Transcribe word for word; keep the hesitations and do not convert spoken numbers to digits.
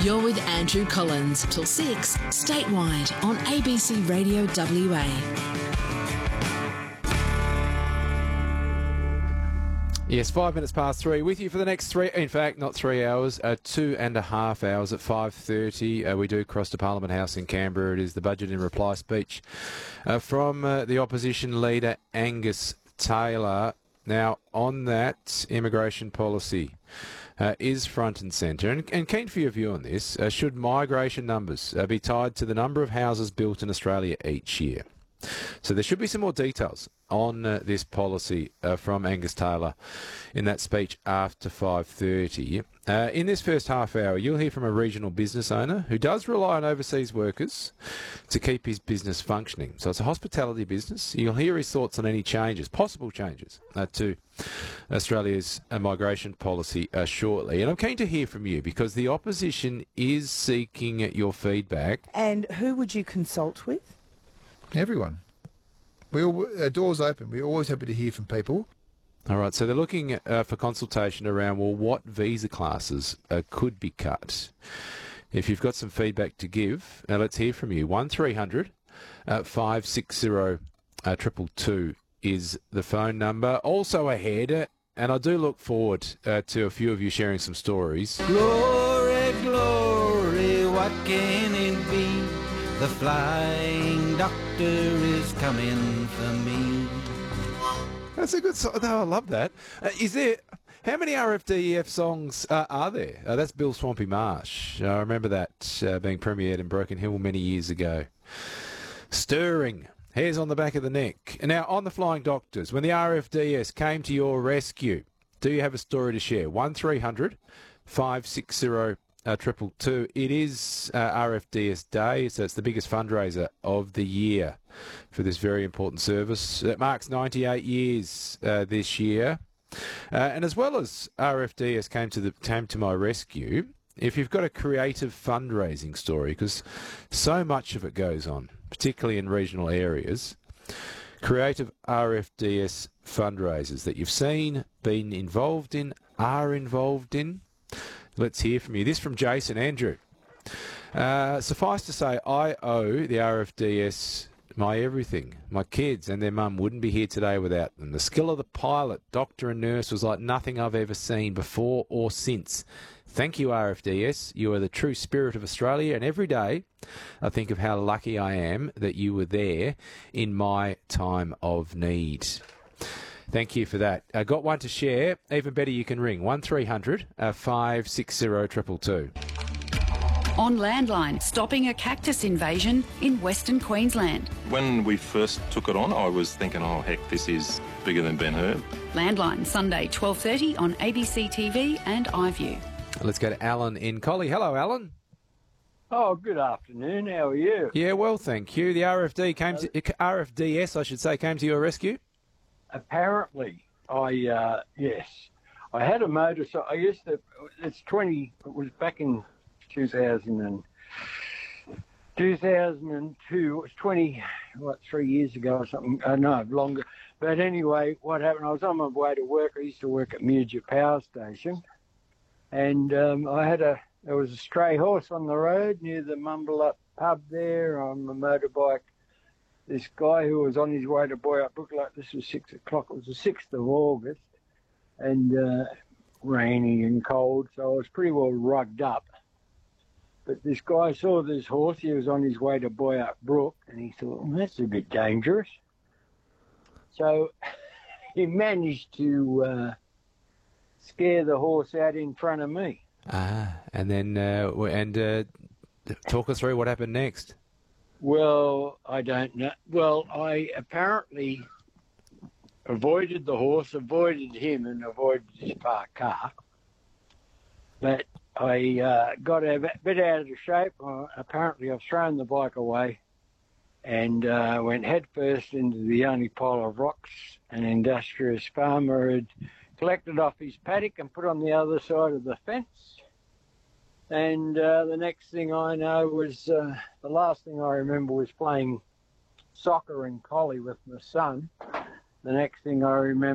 You're with Andrew Collins till six, statewide on A B C Radio W A. Yes, five minutes past three. With you for the next three, in fact, not three hours, uh, two and a half hours at five thirty. Uh, we do cross to Parliament House in Canberra. It is the budget in reply speech uh, from uh, the opposition leader, Angus Taylor. Now, on that, immigration policy uh, is front and centre. And, and keen for your view on this. Uh, should migration numbers uh, be tied to the number of houses built in Australia each year? So there should be some more details on uh, this policy uh, from Angus Taylor in that speech after five thirty. Uh, in this first half hour, you'll hear from a regional business owner who does rely on overseas workers to keep his business functioning. So it's a hospitality business. You'll hear his thoughts on any changes, possible changes, uh, to Australia's uh, migration policy uh, shortly. And I'm keen to hear from you because the opposition is seeking your feedback. And who would you consult with? Everyone. We all, our doors open. We're always happy to hear from people. All right, so they're looking uh, for consultation around, well, what visa classes uh, could be cut. If you've got some feedback to give, uh, let's hear from you. one three hundred five six zero two two two is the phone number. Also ahead, uh, and I do look forward uh, to a few of you sharing some stories. Glory, glory, what can it be? The flying doctor is coming for me. That's a good song. No, I love that. Uh, is there... How many R F D E F songs uh, are there? Uh, that's Bill Swampy Marsh. I remember that uh, being premiered in Broken Hill many years ago. Stirring. Hairs on the back of the neck. Now, on the Flying Doctors, when the R F D S came to your rescue, do you have a story to share? one three hundred five six zero Uh, triple two. It is uh, R F D S Day, so it's the biggest fundraiser of the year for this very important service. It marks ninety-eight years uh, this year. Uh, and as well as R F D S came to the came to my rescue, if you've got a creative fundraising story, because so much of it goes on, particularly in regional areas, creative R F D S fundraisers that you've seen, been involved in, are involved in, let's hear from you. This from Jason Andrew. Uh, suffice to say, I owe the R F D S my everything. My kids and their mum wouldn't be here today without them. The skill of the pilot, doctor and nurse was like nothing I've ever seen before or since. Thank you, R F D S. You are the true spirit of Australia, and every day I think of how lucky I am that you were there in my time of need. Thank you for that. I uh, got one to share. Even better, you can ring one three hundred five six zero two two two. On Landline, stopping a cactus invasion in Western Queensland. When we first took it on, I was thinking, oh, heck, this is bigger than Ben-Hur. Landline, Sunday, twelve thirty on A B C T V and iView. Let's go to Alan in Collie. Hello, Alan. Oh, good afternoon. How are you? Yeah, well, thank you. The R F D came to, R F D S, I should say, came to your rescue? Apparently, I, uh, yes. I had a motorcycle. I used to, it's twenty, it was back in two thousand and, two thousand two, it was twenty, what, three years ago or something. Uh, no, longer. But anyway, what happened, I was on my way to work. I used to work at Muja Power Station. And um, I had a, there was a stray horse on the road near the Mumble Up pub there on the motorbike. This guy who was on his way to Boyup Brook, like this was six o'clock, it was the sixth of August, and uh, rainy and cold, so I was pretty well rugged up. But this guy saw this horse, he was on his way to Boyup Brook, and he thought, well, that's a bit dangerous. So he managed to uh, scare the horse out in front of me. Ah, and then, uh, and uh, talk us through what happened next. Well, I don't know. Well, I apparently avoided the horse, avoided him, and avoided his parked car. But I uh, got a bit out of shape. Uh, apparently, I've thrown the bike away and uh, went headfirst into the only pile of rocks an industrious farmer had collected off his paddock and put on the other side of the fence. And uh, the next thing I know was, uh, the last thing I remember was playing soccer in Collie with my son. The next thing I remember